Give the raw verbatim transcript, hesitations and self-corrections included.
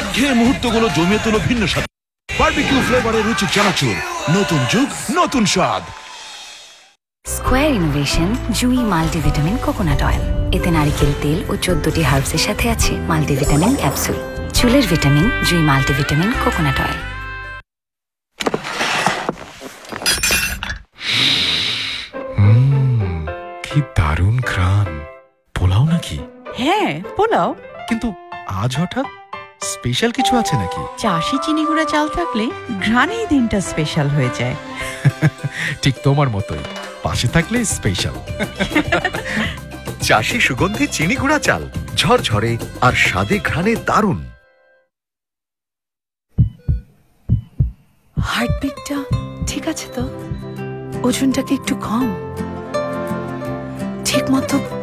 খেয়ে মুহূর্তগুলো জমিয়ে তোলো ভিন্ন স্বাদ। বারবিকিউ ফ্লেভারের রুচি চানাচুর, নতুন যুগ নতুন স্বাদ। স্কোয়ার ইনোভেশন জুই মাল্টিভিটামিন কোকোনাট অয়েল। এতে নারিকেল তেল ও চোদ্দটি হার্বসের সাথে আছে মাল্টিভিটামিন ক্যাপসুল। চুলের ভিটামিন জুই মাল্টিভিটামিন কোকোনাট অয়েল। কি দারুণ ঘ্রাণ! পোলাও নাকি? হ্যাঁ, পোলাও। কিন্তু আজ হঠাৎ স্পেশাল কিছু আছে নাকি? চাষি চিনি গুঁড়া চাল থাকলে ঘ্রাণেই দিনটা স্পেশাল হয়ে যায়। ঠিক তোমার মতোই, পাশে থাকলে স্পেশাল। চাষি সুগন্ধি চিনি গুঁড়া চাল, ঝরঝরে আর স্বাদে ঘ্রাণে দারুণ। হার্টবিটটা ঠিক আছে তো? ওজনটা কি একটু কম? ঠিক মতো